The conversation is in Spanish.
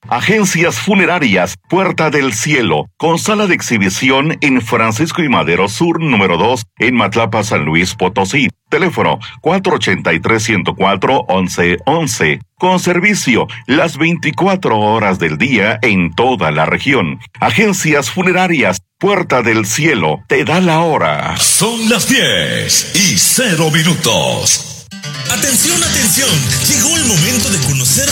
Agencias Funerarias Puerta del Cielo, con sala de exhibición en Francisco y Madero Sur número 2, en Matlapa, San Luis Potosí. Teléfono 483-104-1111. Con servicio las 24 horas del día en toda la región. Agencias Funerarias Puerta del Cielo te da la hora. Son las 10:00. Atención, atención. Llegó el momento de conocer